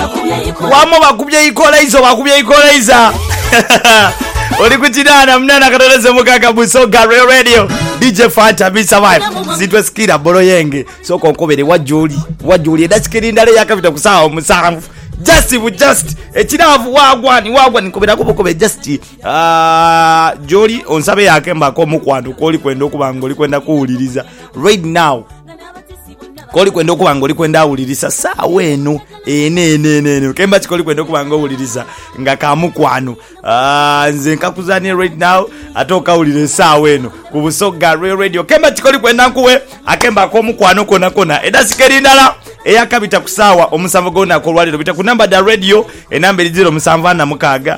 Wamo bakubye ikolaiza Oli kuchidana mnana katoleze mukaka Busoga Real Radio DJ Fanta Bisa Vibe Zitwe skira bolo yenge Soko nkobere wajuli Edachikiri ndale yakavita kusawa musanfu Just echinavu wagwani nkobera kubokobe just Joli onsabe yake mbako mukwano Koli kwenda okubango oli kwenda kuwuliriza right now Koli kwenda okubango oli kwenda awuliriza saa weno ene kemba chikoli kwenda okubango awuliriza nga kamukwano nze nkakuzani right now atoka awulire saa weno ku Busoga Real Radio kemba chikoli kwenda nkuwe akemba ko mukwano kona edasikeri ndala eyakabita kusawa omusanvu gona kolwaliro bita ku number da radio enamba 07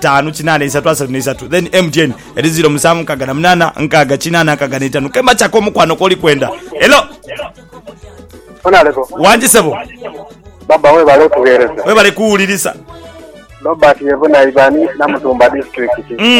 5 then MTN 07 kemba chako mukwano koli kwenda hello Onaleko. Wanje sebo. Baba we bale kugereza. We bale kuulirisa. Robert yebona ibani na Mutumba district.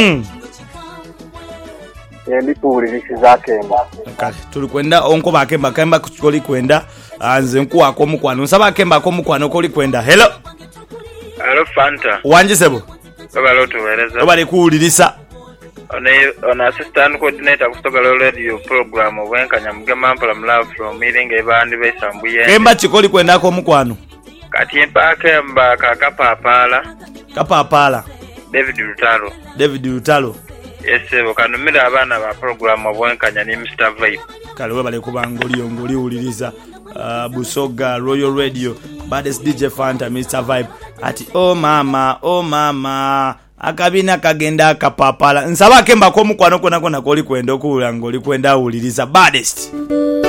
Ndi kuulirisa akemba. Kale tulikwenda onko bakemba kuli kwenda anze nku wako mukwano. Nsaba akemba ko mukwano koli kwenda. Hello. Hello Fanta. Wanje sebo. Baba lo tuwereza. We bale kuulirisa. On assistant coordinator Busoga Radio program Wenkanya Mugema Love from meeting ebandi besambuye. Kemba chikoli kwenda ko mukwano. Kati empakemba kapapala. David Lutalo. Yes, okanumira abana ba program Wenkanya ni Mr Vibe. Kale we bale kubangoli uliriza Busoga Royal Radio baddest DJ Fanta Mr Vibe ati oh mama akabina kagenda kapapala nsaba kemba ko mukwano kona koli kwenda okulango oli kwenda awuliriza baddest